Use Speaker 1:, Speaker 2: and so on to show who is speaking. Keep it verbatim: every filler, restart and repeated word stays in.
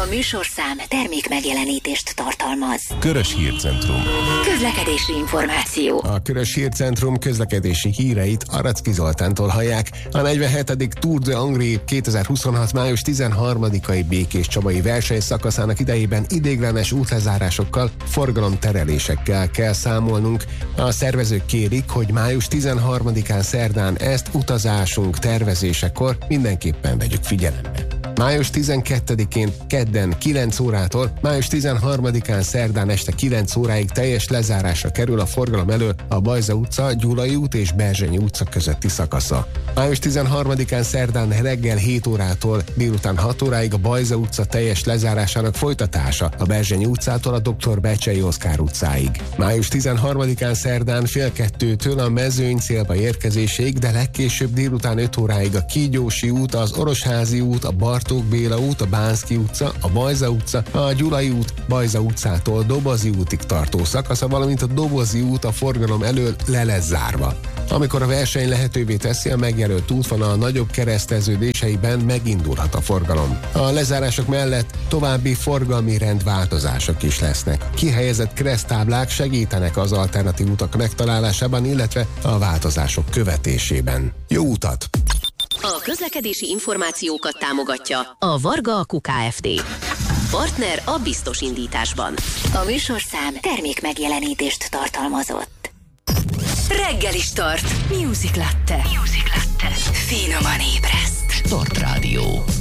Speaker 1: műsorszám termék megjelenítést tartalmaz.
Speaker 2: Körös Hírcentrum.
Speaker 1: Közlekedési információ.
Speaker 2: A Körös Hírcentrum közlekedési híreit Aracki Zoltántól hallják. A negyvenhetedik Tour de Hongrie kétezer-huszonhat. május tizenharmadikai Békés-Csabai versenyszakaszának idejében ideiglenes útlezárásokkal, forgalomterelésekkel kell számolnunk. A szervezők kérik, hogy május tizenharmadikán szerdán ezt utazásunk tervezésekor mindenképpen vegyük figyelembe. május tizenkettedikén kedden kilenc órától, május tizenharmadikán szerdán este kilenc óráig teljes lezárásra kerül a forgalom elől a Bajza utca, Gyulai út és Berzsenyi utca közötti szakasza. május tizenharmadikán szerdán reggel hét órától délután hat óráig a Bajza utca teljes lezárásának folytatása a Berzsenyi utcától a doktor Becsei Oszkár utcáig. május tizenharmadikán szerdán fél kettőtől a Mezőny célba érkezéséig, de legkésőbb délután öt óráig a Kígyósi út, az Orosházi út, a Bartók Béla út, a Bánszky utca, a Bajza utca, a Gyulai út, Bajza utcától Dobozi útig tartó szakasza, valamint a Dobozi út a forgalom elől le lesz zárva. Amikor a verseny lehetővé teszi, a megjelölt útvonal nagyobb kereszteződéseiben megindulhat a forgalom. A lezárások mellett további forgalmi rendváltozások is lesznek. Kihelyezett kereszttáblák segítenek az alternatív utak megtalálásában, illetve a változások követésében. Jó utat!
Speaker 1: A közlekedési információkat támogatja a Varga Akku Kft. Partner a biztos indításban. A műsorszám termék megjelenítést tartalmazott. Reggeli Start. Music Latte. Music Latte. Finoman ébreszt.
Speaker 3: Start Rádió.